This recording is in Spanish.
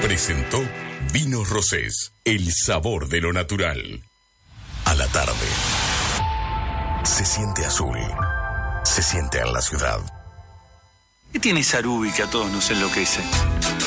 Presentó Vinos Rosés, el sabor de lo natural. A la tarde. Se siente azul. Se siente en la ciudad. ¿Qué tiene Sarubi que a todos nos enloquece?